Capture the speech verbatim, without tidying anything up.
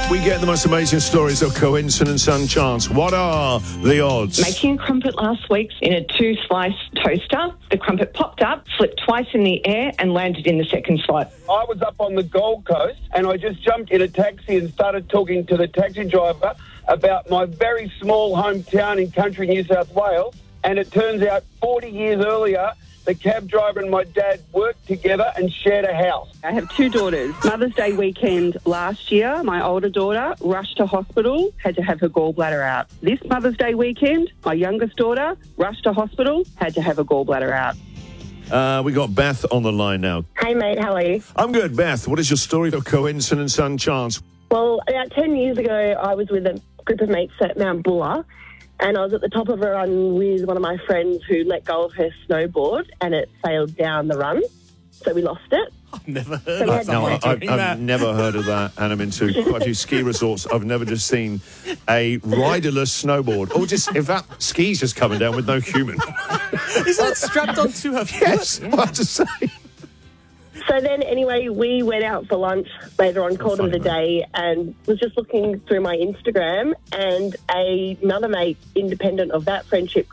We get the most amazing stories of coincidence and chance. What are the odds? Making a crumpet last week in a two-slice toaster. The crumpet popped up, flipped twice in the air and landed in the second slot. I was up on the Gold Coast and I just jumped in a taxi and started talking to the taxi driver about my very small hometown in country New South Wales. And it turns out forty years earlier, the cab driver and my dad worked together and shared a house. I have two daughters. Mother's Day weekend last year, my older daughter rushed to hospital, had to have her gallbladder out. This Mother's Day weekend, my youngest daughter rushed to hospital, had to have her gallbladder out. Uh, we got Beth on the line now. Hey, mate, how are you? I'm good. Beth, what is your story of coincidence and chance? Well, about ten years ago, I was with a group of mates at Mount Buller, and I was at the top of a run with one of my friends who let go of her snowboard, and it sailed down the run, so we lost it. I've never heard So we of had to No, someone I, I've, doing I've that. never heard of that, and I'm into quite a few ski resorts. I've never just seen a riderless snowboard, or just, in fact, skis just coming down with no human. Isn't it strapped onto her foot? Yes, I have to say. So then, anyway, we went out for lunch later on, called funny, it a day, and was just looking through my Instagram, and a, another mate, independent of that friendship